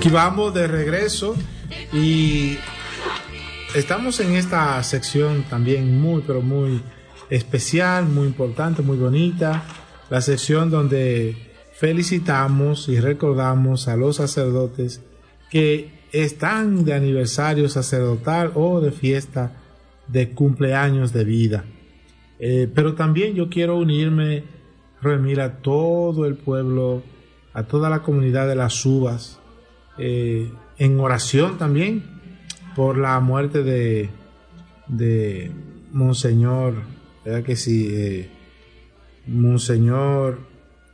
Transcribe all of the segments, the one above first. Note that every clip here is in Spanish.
Aquí vamos de regreso y estamos en esta sección también muy, pero muy especial, muy importante, muy bonita. La sección donde felicitamos y recordamos a los sacerdotes que están de aniversario sacerdotal o de fiesta de cumpleaños de vida. Pero también yo quiero unirme, Remir, a todo el pueblo, a toda la comunidad de las Uvas, en oración también por la muerte de Monseñor, ¿verdad que sí? Monseñor,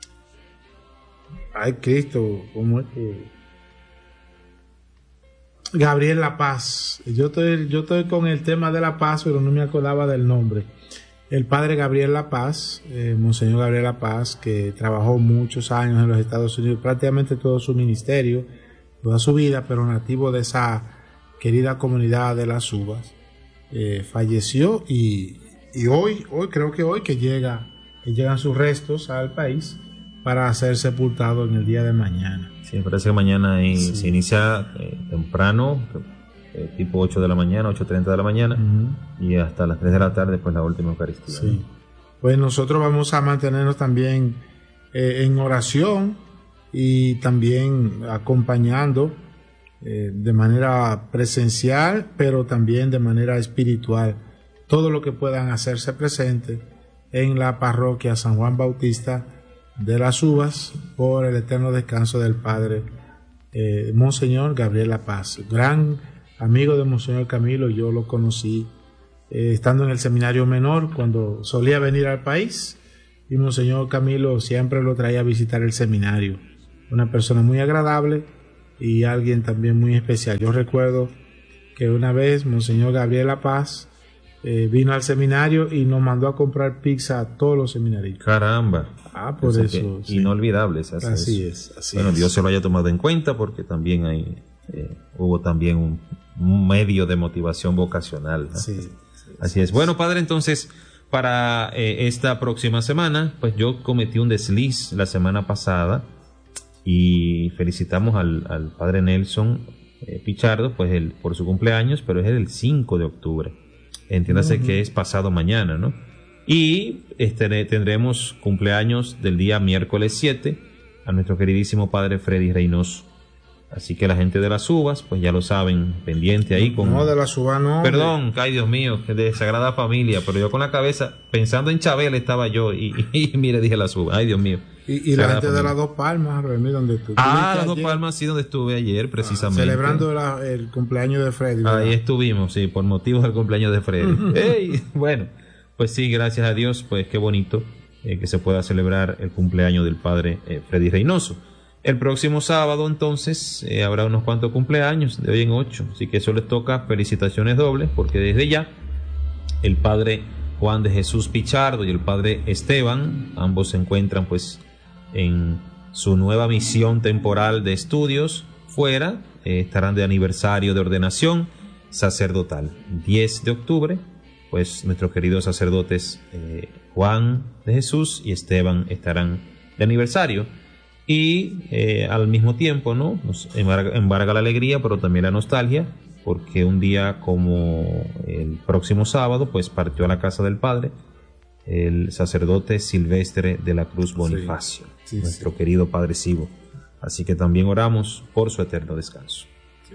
ay Cristo, ¿cómo es que? Gabriel La Paz. Yo estoy con el tema de La Paz, pero no me acordaba del nombre. El padre Gabriel La Paz, Monseñor Gabriel La Paz, que trabajó muchos años en los Estados Unidos, prácticamente todo su ministerio, toda su vida, pero nativo de esa querida comunidad de las Uvas, falleció y hoy creo que hoy que llegan sus restos al país para ser sepultado en el día de mañana. Sí, parece que mañana se inicia temprano, tipo 8 de la mañana, 8:30 de la mañana, y hasta las 3 de la tarde, pues la última Eucaristía. Sí. Pues nosotros vamos a mantenernos también en oración y también acompañando de manera presencial, pero también de manera espiritual, todo lo que puedan hacerse presente en la parroquia San Juan Bautista de las Uvas por el eterno descanso del padre Monseñor Gabriel La Paz, gran amigo de Monseñor Camilo. Yo lo conocí estando en el seminario menor cuando solía venir al país, y Monseñor Camilo siempre lo traía a visitar el seminario. Una persona muy agradable y alguien también muy especial. Yo recuerdo que una vez Monseñor Gabriel La Paz vino al seminario y nos mandó a comprar pizza a todos los seminaristas. Caramba. Por eso. Sí. Inolvidable. Así es. Bueno, Dios se lo haya tomado en cuenta, porque también hubo también un medio de motivación vocacional, ¿no? Sí. Así es. Bueno, padre, entonces, para esta próxima semana, pues yo cometí un desliz la semana pasada y felicitamos al padre Nelson Pichardo, pues por su cumpleaños, pero es el 5 de octubre. Entiéndase que es pasado mañana, ¿no? Y tendremos cumpleaños del día miércoles 7 a nuestro queridísimo padre Freddy Reynoso. Así que la gente de las Uvas, pues ya lo saben, pendiente ahí con... No, de las Uvas no. Perdón, ay Dios mío, de Sagrada Familia, pero yo con la cabeza, pensando en Chabela estaba yo y mire, dije las Uvas, ay Dios mío. Y la gente de las Dos Palmas, Remy, donde tú... las Dos Palmas, sí, donde estuve ayer, precisamente. Celebrando el cumpleaños de Freddy, ¿verdad? Ahí estuvimos, sí, por motivos del cumpleaños de Freddy. ¡Ey! Bueno, pues sí, gracias a Dios, pues qué bonito que se pueda celebrar el cumpleaños del padre Freddy Reynoso. El próximo sábado, entonces, habrá unos cuantos cumpleaños, de hoy en 8, así que eso les toca felicitaciones dobles, porque desde ya el padre Juan de Jesús Pichardo y el padre Esteban, ambos se encuentran pues en su nueva misión temporal de estudios fuera, estarán de aniversario de ordenación sacerdotal. 10 de octubre, pues nuestros queridos sacerdotes Juan de Jesús y Esteban estarán de aniversario. Y al mismo tiempo, ¿no?, nos embarga la alegría, pero también la nostalgia, porque un día como el próximo sábado, pues partió a la casa del Padre el sacerdote Silvestre de la Cruz Bonifacio, nuestro querido Padre Sibo. Así que también oramos por su eterno descanso. Sí.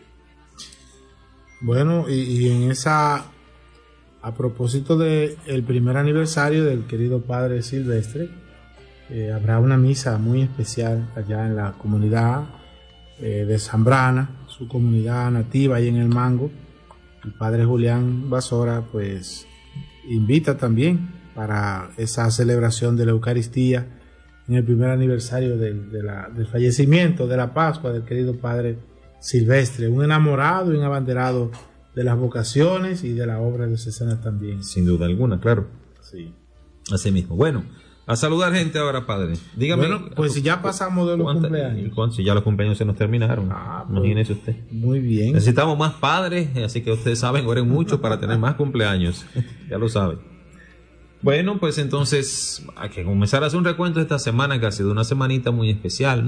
Bueno, y en esa, a propósito del primer aniversario del querido Padre Silvestre, habrá una misa muy especial allá en la comunidad de Zambrana, su comunidad nativa ahí en el Mango. El padre Julián Basora pues invita también para esa celebración de la Eucaristía en el primer aniversario del fallecimiento, de la Pascua del querido padre Silvestre, un enamorado y un abanderado de las vocaciones y de la obra de Cesena también. Sin duda alguna, claro. Sí. Así mismo. Bueno, a saludar gente ahora, padre. Dígame. Bueno, pues si ya pasamos de los cumpleaños. Si ya los cumpleaños se nos terminaron. Imagínese usted. Muy bien. Necesitamos más padres, así que ustedes saben, oren mucho para tener más cumpleaños. Ya lo saben. Bueno, pues entonces hay que comenzar a hacer un recuento de esta semana, que ha sido una semanita muy especial, ¿no?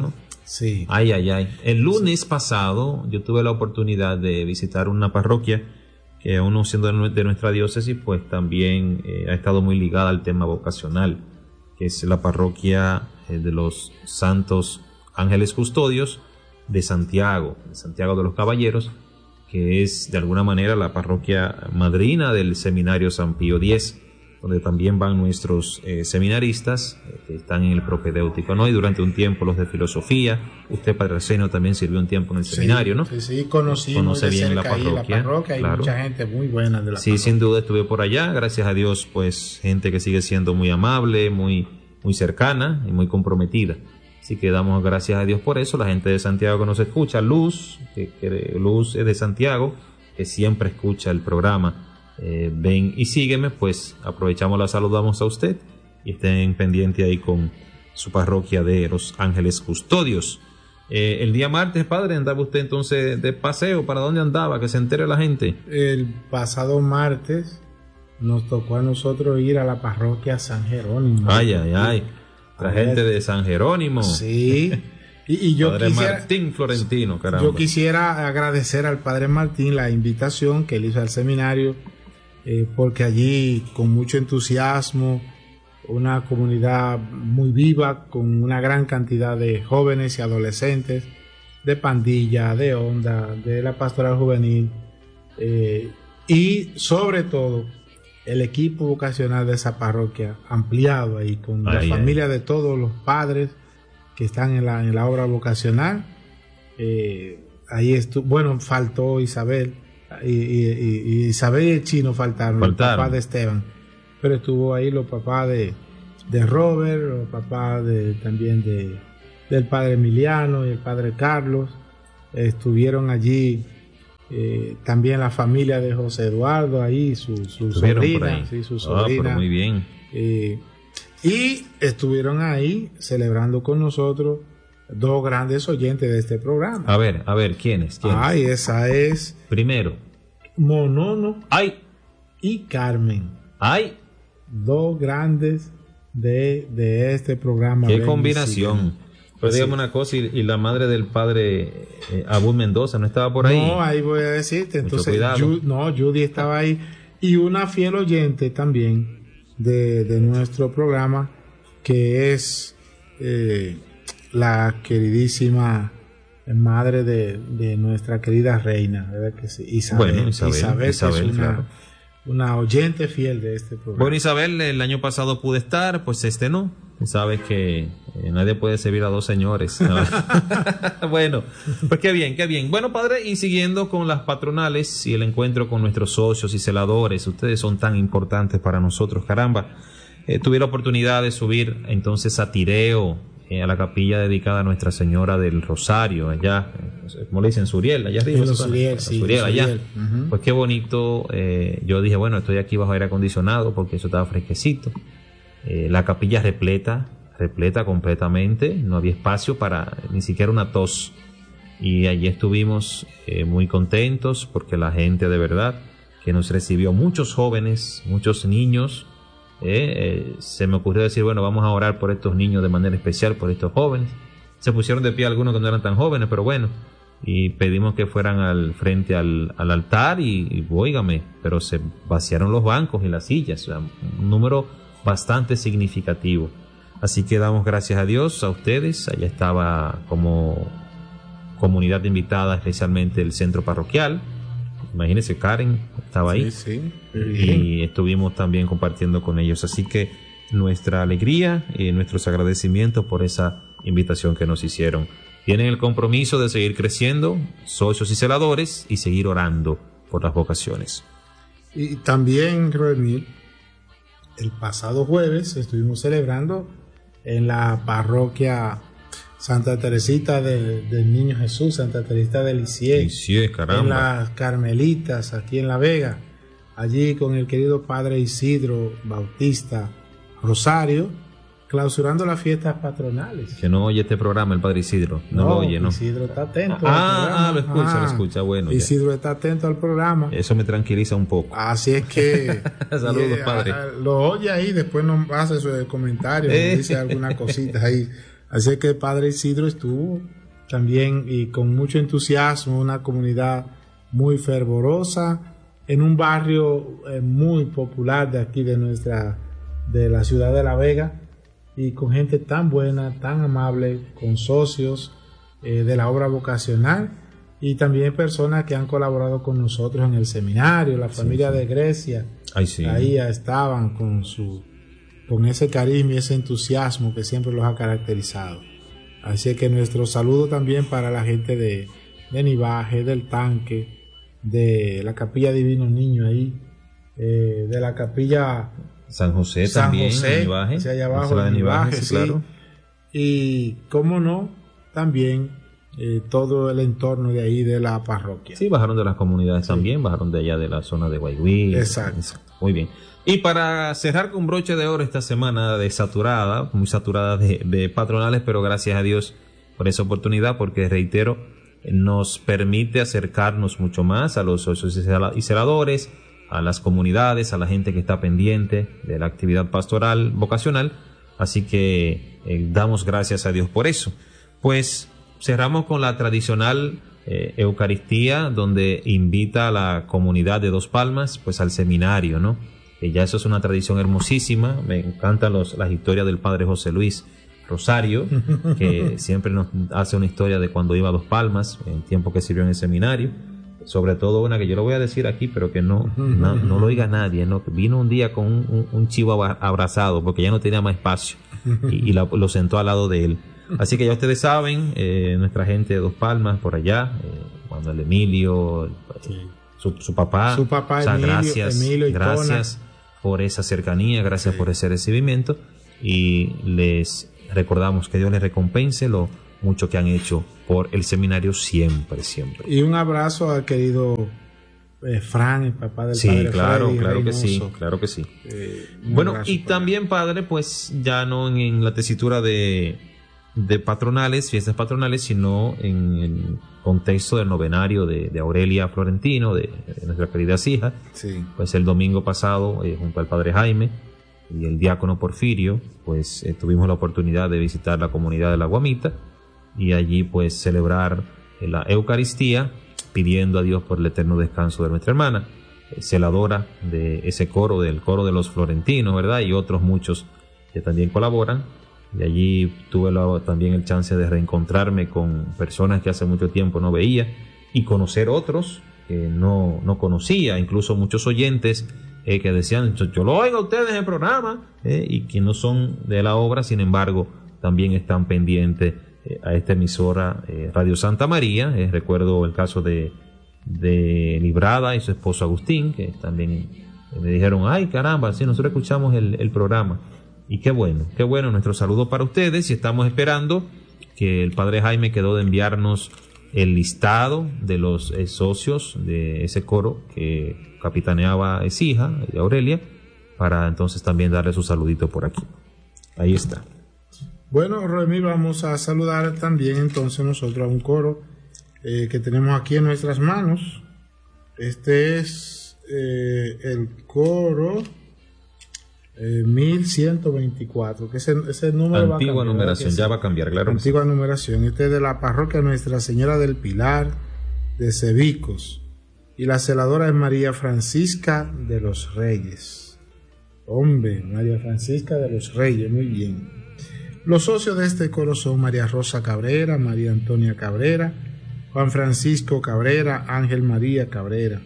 Sí. Ay, ay, ay. El lunes pasado yo tuve la oportunidad de visitar una parroquia que, aún no siendo de nuestra diócesis, pues también ha estado muy ligada al tema vocacional, que es la parroquia de los Santos Ángeles Custodios de Santiago de los Caballeros, que es de alguna manera la parroquia madrina del Seminario San Pío X, donde también van nuestros seminaristas que están en el propedéutico, ¿no? Y durante un tiempo los de filosofía. Usted, Padre Arsenio, también sirvió un tiempo en el seminario, ¿no? Sí, conoce bien la parroquia. Hay claro. Mucha gente muy buena de la parroquia. Sin duda estuve por allá, gracias a Dios, pues gente que sigue siendo muy amable, muy cercana y muy comprometida. Así que damos gracias a Dios por eso. La gente de Santiago que nos escucha, Luz, Luz es de Santiago, que siempre escucha el programa. Ven y sígueme, pues aprovechamos, la saludamos a usted y estén pendientes ahí con su parroquia de los Ángeles Custodios. El día martes, padre, andaba usted entonces de paseo. ¿Para dónde andaba? Que se entere la gente. El pasado martes nos tocó a nosotros ir a la parroquia San Jerónimo. Ay. La gente de San Jerónimo. Sí. Y yo Padre quisiera, Martín Florentino, caramba. Yo quisiera agradecer al Padre Martín la invitación que él hizo al seminario, porque allí, con mucho entusiasmo, una comunidad muy viva, con una gran cantidad de jóvenes y adolescentes, de pandilla, de onda, de la pastoral juvenil, y sobre todo el equipo vocacional de esa parroquia, ampliado ahí, con la familia de todos los padres que están en la obra vocacional. Ahí estuvo, faltó Isabel, y Isabel y el Chino faltaron. Los papás de Esteban, pero estuvo ahí los papás de Robert, los papás también del padre Emiliano y el padre Carlos. Estuvieron allí también la familia de José Eduardo, ahí su sobrina, sí, su sobrina. Pero muy bien. Y estuvieron ahí celebrando con nosotros dos grandes oyentes de este programa. A ver, ¿quiénes? Ay, esa es... Primero, Monono. ¡Ay! Y Carmen. ¡Ay! Dos grandes de este programa. ¡Qué combinación! Pero dígame una cosa, y la madre del padre Abud Mendoza no estaba por ahí. No, ahí voy a decirte. Entonces, Judy estaba ahí. Y una fiel oyente también de nuestro programa, que es la queridísima madre de nuestra querida reina, ¿verdad que sí? Isabel. Bueno, Isabel, que es una oyente fiel de este programa. Bueno, Isabel, el año pasado pude estar, pues no. Sabes que nadie puede servir a dos señores. Bueno, pues qué bien. Bueno, padre, y siguiendo con las patronales y el encuentro con nuestros socios y celadores, ustedes son tan importantes para nosotros, caramba. Tuve la oportunidad de subir entonces a Tireo, a la capilla dedicada a Nuestra Señora del Rosario, allá, como le dicen, Suriel, allá arriba. Suriel, allá. Uh-huh. Pues qué bonito. Yo dije, bueno, estoy aquí bajo aire acondicionado porque eso estaba fresquecito. La capilla repleta completamente, no había espacio para ni siquiera una tos. Y allí estuvimos muy contentos porque la gente de verdad que nos recibió, muchos jóvenes, muchos niños. Se me ocurrió decir, bueno, vamos a orar por estos niños de manera especial, por estos jóvenes. Se pusieron de pie algunos que no eran tan jóvenes, pero bueno, y pedimos que fueran al frente al altar y óigame, pero se vaciaron los bancos y las sillas, o sea, un número bastante significativo. Así que damos gracias a Dios, a ustedes. Allá estaba como comunidad invitada, especialmente el centro parroquial. Imagínense, Karen estaba ahí. Sí. Y estuvimos también compartiendo con ellos. Así que nuestra alegría y nuestros agradecimientos por esa invitación que nos hicieron. Tienen el compromiso de seguir creciendo, socios y celadores, y seguir orando por las vocaciones. Y también, Roemil, el pasado jueves estuvimos celebrando en la parroquia Santa Teresita del Niño Jesús, Santa Teresita de Lisieux, en las Carmelitas, aquí en La Vega, allí con el querido Padre Isidro Bautista Rosario, clausurando las fiestas patronales. Que no oye este programa el Padre Isidro, no lo oye, ¿no? Isidro está atento al programa. Lo escucha, bueno. Isidro está atento al programa. Eso me tranquiliza un poco. Así es que... Saludos, Padre. Lo oye ahí, después nos hace su comentario, nos dice alguna cosita ahí. Así es que el Padre Isidro estuvo también y con mucho entusiasmo, una comunidad muy fervorosa, en un barrio muy popular de aquí de la ciudad de La Vega, y con gente tan buena, tan amable, con socios de la obra vocacional, y también personas que han colaborado con nosotros en el seminario, la familia de Grecia. Sí. Ahí estaban con ese carisma y ese entusiasmo que siempre los ha caracterizado. Así que nuestro saludo también para la gente de Nivaje, del Tanque, de la Capilla Divino Niño ahí, de la Capilla San José también, Nivaje, hacia allá abajo de Nivaje, sí, claro. Y cómo no, también todo el entorno de ahí de la parroquia. Sí, bajaron de las comunidades también, bajaron de allá de la zona de Guayguí. Exacto. Muy bien. Y para cerrar con broche de oro esta semana muy saturada de patronales, pero gracias a Dios por esa oportunidad, porque reitero, nos permite acercarnos mucho más a los socios y celadores, a las comunidades, a la gente que está pendiente de la actividad pastoral vocacional. Así que damos gracias a Dios por eso. Pues cerramos con la tradicional Eucaristía, donde invita a la comunidad de Dos Palmas pues al seminario, ¿no? Que ya eso es una tradición hermosísima. Me encantan las historias del padre José Luis Rosario, que siempre nos hace una historia de cuando iba a Dos Palmas, en tiempo que sirvió en el seminario. Sobre todo una que yo lo voy a decir aquí, pero que no lo oiga nadie, ¿no? Vino un día con un chivo abrazado, porque ya no tenía más espacio, y lo sentó al lado de él. Así que ya ustedes saben, nuestra gente de Dos Palmas por allá, Manuel Emilio, su papá, o sea, Emilio, gracias por esa cercanía, gracias por ese recibimiento, y les recordamos que Dios les recompense lo mucho que han hecho por el seminario siempre. Y un abrazo al querido Fran, el papá del padre claro, Freddy claro que sí. Bueno, y también, padre, pues ya no en la tesitura de patronales, fiestas patronales, sino en el contexto del novenario de Aurelia Florentino, de nuestra querida hija. Sí. Pues el domingo pasado, junto al padre Jaime y el diácono Porfirio, pues tuvimos la oportunidad de visitar la comunidad de La Guamita y allí pues celebrar la Eucaristía, pidiendo a Dios por el eterno descanso de nuestra hermana, celadora de ese coro, del coro de los florentinos, ¿verdad? Y otros muchos que también colaboran. Y allí tuve también el chance de reencontrarme con personas que hace mucho tiempo no veía y conocer otros que no conocía, incluso muchos oyentes que decían, yo lo oigo a ustedes en el programa, y que no son de la obra, sin embargo, también están pendientes a esta emisora Radio Santa María. Recuerdo el caso de Librada y su esposo Agustín, que también me dijeron, ay caramba, sí, nosotros escuchamos el programa. Y qué bueno, nuestro saludo para ustedes, y estamos esperando que el padre Jaime quedó de enviarnos el listado de los socios de ese coro que capitaneaba Ecija, de Aurelia, para entonces también darle su saludito por aquí. Ahí está. Bueno, Roemí, vamos a saludar también entonces nosotros a un coro que tenemos aquí en nuestras manos. Este es el coro 1124, que ese número antigua va a cambiar, numeración, ya va a cambiar, claro. Antigua numeración. Este es de la parroquia Nuestra Señora del Pilar de Cebicos, y la celadora es María Francisca de los Reyes. Hombre, María Francisca de los Reyes, muy bien. Los socios de este coro son María Rosa Cabrera, María Antonia Cabrera, Juan Francisco Cabrera, Ángel María Cabrera.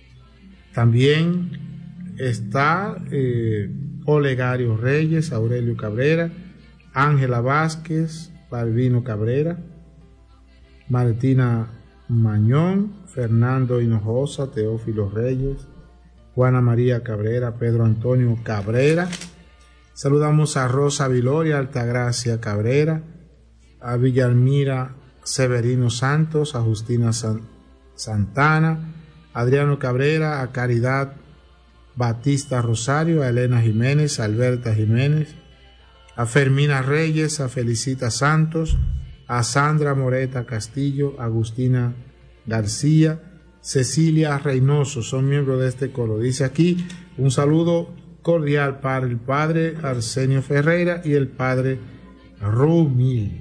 También está Olegario Reyes, Aurelio Cabrera, Ángela Vázquez, Balbino Cabrera, Martina Mañón, Fernando Hinojosa, Teófilo Reyes, Juana María Cabrera, Pedro Antonio Cabrera. Saludamos a Rosa Viloria Altagracia Cabrera, a Villalmira Severino Santos, a Justina Santana, a Adriano Cabrera, a Caridad Batista Rosario, a Elena Jiménez, a Alberta Jiménez, a Fermina Reyes, a Felicita Santos, a Sandra Moreta Castillo, a Agustina García, Cecilia Reynoso, son miembros de este coro. Dice aquí un saludo cordial para el padre Arsenio Ferreira y el padre Rumil.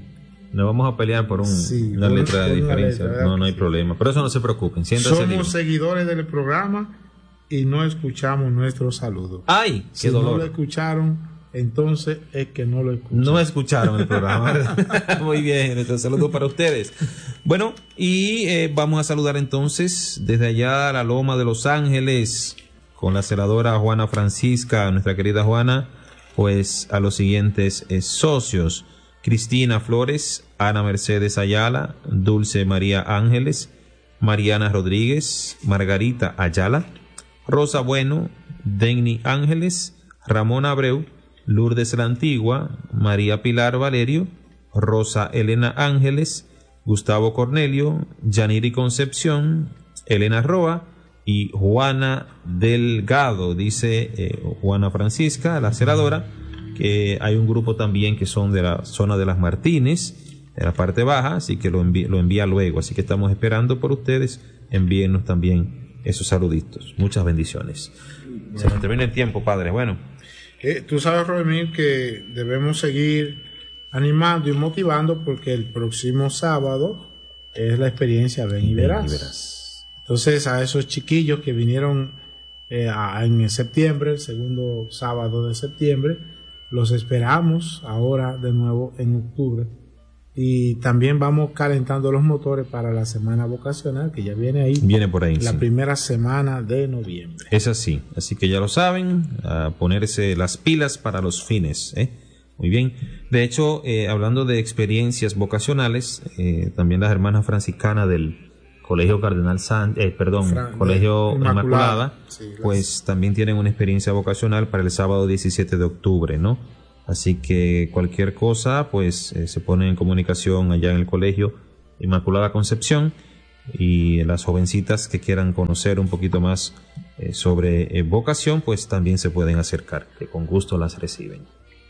Nos vamos a pelear por una letra de diferencia. No hay problema. Por eso no se preocupen. Somos seguidores del programa y no escuchamos nuestros saludos. ¡Ay! ¡Qué si dolor! No lo escucharon, entonces es que no lo escucharon. No escucharon el programa. Muy bien, nuestro saludo para ustedes. Bueno, y vamos a saludar entonces desde allá a la Loma de Los Ángeles con la celadora Juana Francisca, nuestra querida Juana, pues a los siguientes socios: Cristina Flores, Ana Mercedes Ayala, Dulce María Ángeles, Mariana Rodríguez, Margarita Ayala, Rosa Bueno, Denny Ángeles, Ramón Abreu, Lourdes la Antigua, María Pilar Valerio, Rosa Elena Ángeles, Gustavo Cornelio, Yaniri Concepción, Elena Roa y Juana Delgado. Dice Juana Francisca, la celadora, que hay un grupo también que son de la zona de Las Martínez, de la parte baja, así que lo envía luego. Así que estamos esperando por ustedes. Envíennos también esos saluditos. Muchas bendiciones. Se nos termina el tiempo, padre. Bueno. Tú sabes, Roemil, que debemos seguir animando y motivando porque el próximo sábado es la experiencia Ven y Verás. Entonces, a esos chiquillos que vinieron en septiembre, el segundo sábado de septiembre, los esperamos ahora de nuevo en octubre. Y también vamos calentando los motores para la semana vocacional que ya viene ahí. Viene por ahí. La primera semana de noviembre. Es así. Así que ya lo saben, a ponerse las pilas para los fines. Muy bien. De hecho, hablando de experiencias vocacionales, también las hermanas franciscanas del Colegio Cardenal Colegio Inmaculada, sí, pues también tienen una experiencia vocacional para el sábado 17 de octubre, ¿no? Así que cualquier cosa, pues se pone en comunicación allá en el Colegio Inmaculada Concepción, y las jovencitas que quieran conocer un poquito más sobre vocación, pues también se pueden acercar, que con gusto las reciben.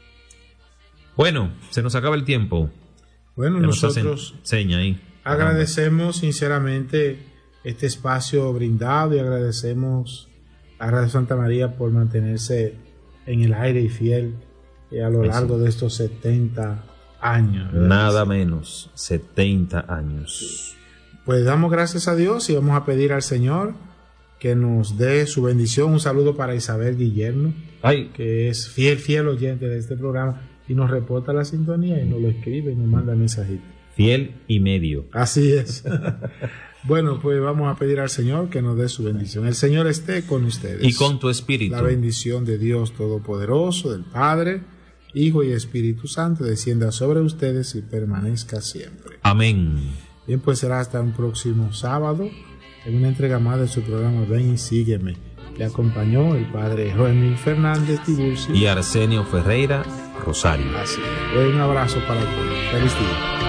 Bueno, se nos acaba el tiempo. Bueno, nosotros ahí. Agradecemos sinceramente este espacio brindado y agradecemos a Radio Santa María por mantenerse en el aire y fiel a lo largo de estos 70 años. Nada menos, 70 años. Pues damos gracias a Dios y vamos a pedir al Señor que nos dé su bendición. Un saludo para Isabel Guillermo, que es fiel oyente de este programa y nos reporta la sintonía y nos lo escribe y nos manda mensajitos. Fiel y medio. Así es. Bueno, pues vamos a pedir al Señor que nos dé su bendición. El Señor esté con ustedes. Y con tu espíritu. La bendición de Dios Todopoderoso, del Padre, Hijo y Espíritu Santo, descienda sobre ustedes y permanezca siempre. Amén. Bien, pues será hasta un próximo sábado en una entrega más de su programa Ven y Sígueme. Le acompañó el padre Roemil Fernández Tiburcio y Arsenio Ferreira Rosario. Así es. Un abrazo para todos. Feliz día.